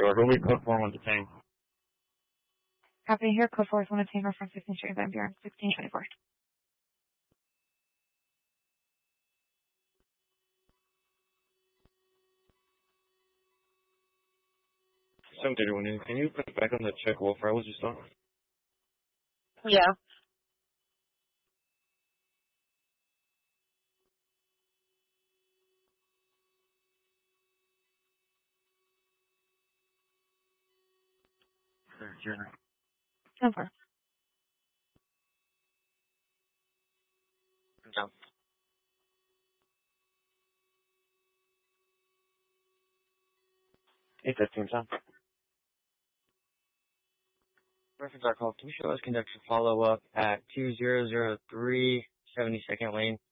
Sure, who we code 4-1 detain. Copy here, code 4 is 1 detain from 16th Street, Van Buren, 1624. Can you put it back on the check Wolf? I was just on. Yeah. Sure. Over. No. 8:15, Tom. Reference our call. Can you show us conduct a follow-up at 2003 72nd Lane?